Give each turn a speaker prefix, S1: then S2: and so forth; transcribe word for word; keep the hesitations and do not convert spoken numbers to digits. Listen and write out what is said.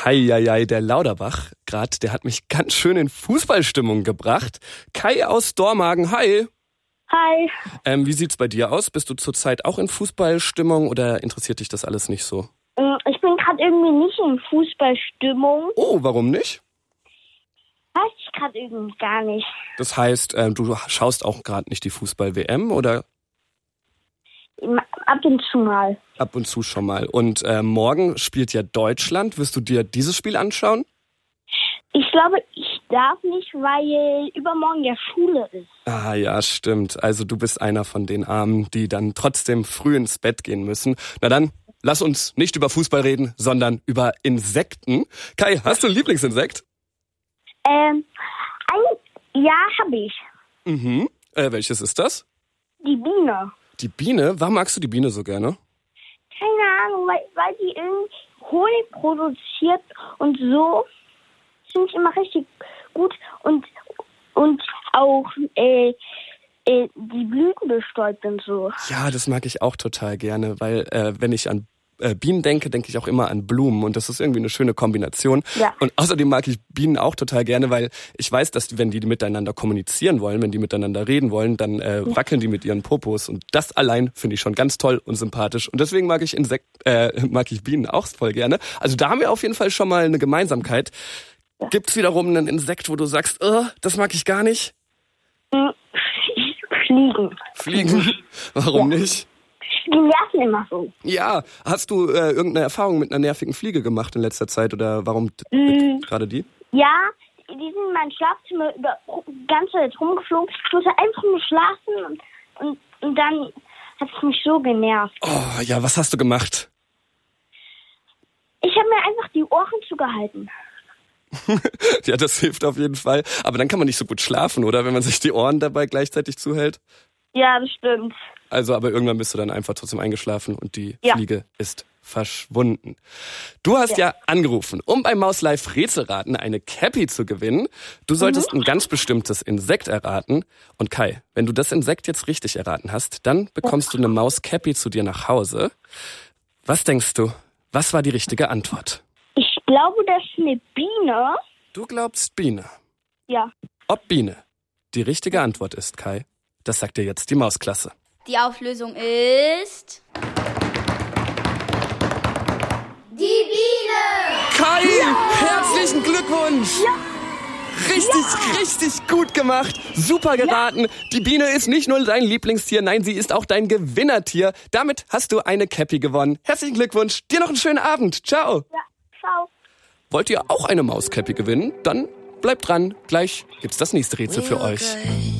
S1: Heieiei, der Lauterbach, gerade, der hat mich ganz schön in Fußballstimmung gebracht. Kai aus Dormagen, hi.
S2: Hi.
S1: Ähm, wie sieht's bei dir aus? Bist du zurzeit auch in Fußballstimmung oder interessiert dich das alles nicht so?
S2: Ich bin gerade irgendwie nicht in Fußballstimmung.
S1: Oh, warum nicht?
S2: Weiß ich gerade irgendwie gar nicht.
S1: Das heißt, ähm, du schaust auch gerade nicht die Fußball-W M oder?
S2: Ab und zu mal.
S1: Ab und zu schon mal. Und äh, morgen spielt ja Deutschland. Wirst du dir dieses Spiel anschauen?
S2: Ich glaube, ich darf nicht, weil übermorgen ja Schule ist.
S1: Ah ja, stimmt. Also du bist einer von den Armen, die dann trotzdem früh ins Bett gehen müssen. Na dann, lass uns nicht über Fußball reden, sondern über Insekten. Kai, hast du ein Lieblingsinsekt?
S2: Ähm, ein, ja, habe ich.
S1: Mhm. Äh, welches ist das?
S2: Die Biene.
S1: Die Biene? Warum magst du die Biene so gerne?
S2: Keine Ahnung, weil, weil die irgendwie Honig produziert und so. Finde ich immer richtig gut. Und, und auch äh, äh, die Blüten bestäubt und so.
S1: Ja, das mag ich auch total gerne, weil äh, wenn ich an äh, Bienen denke, denke ich auch immer an Blumen und das ist irgendwie eine schöne Kombination.
S2: Ja.
S1: Und außerdem mag ich Bienen auch total gerne, weil ich weiß, dass die, wenn die miteinander kommunizieren wollen, wenn die miteinander reden wollen, dann äh, wackeln die mit ihren Popos und das allein finde ich schon ganz toll und sympathisch und deswegen mag ich Insekt, äh, mag ich Bienen auch voll gerne. Also da haben wir auf jeden Fall schon mal eine Gemeinsamkeit. Ja. Gibt's wiederum ein Insekt, wo du sagst, oh, das mag ich gar nicht?
S2: Fliegen.
S1: Fliegen? Warum ja. nicht?
S2: Die nerven immer so.
S1: Ja, hast du äh, irgendeine Erfahrung mit einer nervigen Fliege gemacht in letzter Zeit oder warum
S2: mm,
S1: gerade die?
S2: Ja, die sind in meinem Schlafzimmer über die ganze Zeit rumgeflogen. Ich wollte einfach nur schlafen und, und, und dann hat es mich so genervt.
S1: Oh ja, was hast du gemacht?
S2: Ich habe mir einfach die Ohren zugehalten.
S1: Ja, das hilft auf jeden Fall. Aber dann kann man nicht so gut schlafen, oder? Wenn man sich die Ohren dabei gleichzeitig zuhält.
S2: Ja, das stimmt.
S1: Also, aber irgendwann bist du dann einfach trotzdem eingeschlafen und die
S2: ja.
S1: Fliege ist verschwunden. Du hast ja, ja angerufen, um beim Maus Live Rätselraten eine Cappy zu gewinnen. Du solltest mhm. ein ganz bestimmtes Insekt erraten. Und Kai, wenn du das Insekt jetzt richtig erraten hast, dann bekommst ja. du eine Maus Cappy zu dir nach Hause. Was denkst du? Was war die richtige Antwort?
S2: Ich glaube, das ist eine Biene.
S1: Du glaubst Biene?
S2: Ja.
S1: Ob Biene die richtige Antwort ist, Kai, das sagt dir jetzt die Mausklasse.
S3: Die Auflösung ist... Die Biene!
S1: Kai, ja! Herzlichen Glückwunsch!
S2: Ja!
S1: Richtig,
S2: ja!
S1: richtig gut gemacht. Super geraten. Ja. Die Biene ist nicht nur dein Lieblingstier, nein, sie ist auch dein Gewinnertier. Damit hast du eine Cappy gewonnen. Herzlichen Glückwunsch. Dir noch einen schönen Abend. Ciao.
S2: Ja, ciao.
S1: Wollt ihr auch eine Maus-Cappy gewinnen? Dann bleibt dran. Gleich gibt's das nächste Rätsel für euch.